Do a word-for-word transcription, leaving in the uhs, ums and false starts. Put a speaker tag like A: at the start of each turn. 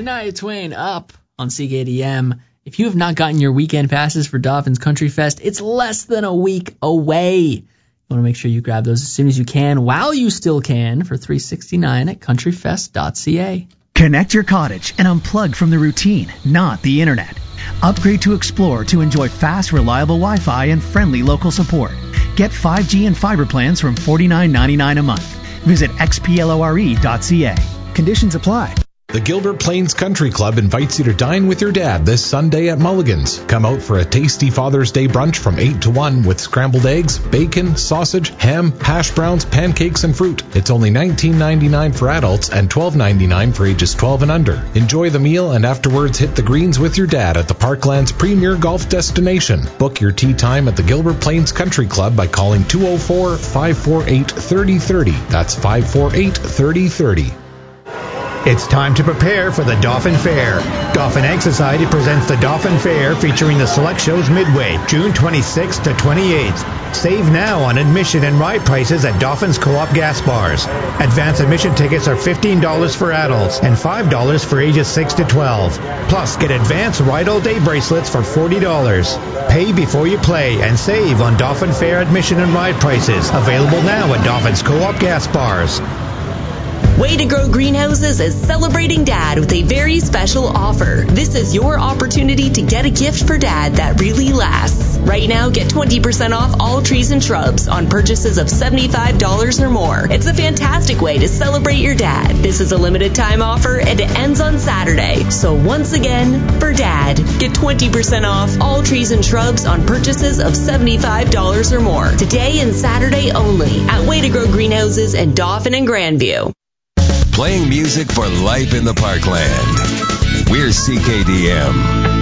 A: Shania Twain, Up on C K D M. If you have not gotten your weekend passes for Dauphin's Country Fest, it's less than a week away. You want to make sure you grab those as soon as you can, while you still can, for three dollars and sixty-nine cents at country fest dot c a.
B: Connect your cottage and unplug from the routine, not the internet. Upgrade to Explore to enjoy fast, reliable Wi-Fi and friendly local support. Get five G and fiber plans from forty-nine ninety-nine a month. Visit x p lore dot c a. Conditions apply.
C: The Gilbert Plains Country Club invites you to dine with your dad this Sunday at Mulligan's. Come out for a tasty Father's Day brunch from eight to one with scrambled eggs, bacon, sausage, ham, hash browns, pancakes, and fruit. It's only nineteen ninety-nine for adults and twelve ninety-nine for ages twelve and under. Enjoy the meal and afterwards hit the greens with your dad at the Parkland's premier golf destination. Book your tee time at the Gilbert Plains Country Club by calling two oh four, five four eight, three oh three oh. That's five four eight, three oh three oh.
D: It's time to prepare for the Dauphin Fair. Dauphin Egg Society presents the Dauphin Fair featuring the select shows midway, June twenty-sixth to twenty-eighth. Save now on admission and ride prices at Dauphin's Co-op gas bars. Advance admission tickets are fifteen dollars for adults and five dollars for ages six to twelve. Plus, get advanced Ride All Day bracelets for forty dollars. Pay before you play and save on Dauphin Fair admission and ride prices. Available now at Dauphin's Co-op gas bars.
E: Way to Grow Greenhouses is celebrating Dad with a very special offer. This is your opportunity to get a gift for Dad that really lasts. Right now, get twenty percent off all trees and shrubs on purchases of seventy-five dollars or more. It's a fantastic way to celebrate your dad. This is a limited time offer and it ends on Saturday. So once again, for Dad, get twenty percent off all trees and shrubs on purchases of seventy-five dollars or more. Today and Saturday only at Way to Grow Greenhouses in Dauphin and Grandview.
F: Playing music for life in the Parkland. We're C K D M.